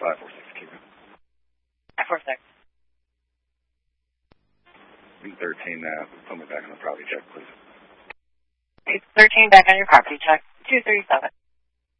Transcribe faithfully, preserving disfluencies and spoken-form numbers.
five four six, keep it. five four six. eight thirteen, uh, put me back on the property check, please. eight thirteen, back on your property check. two thirty-seven.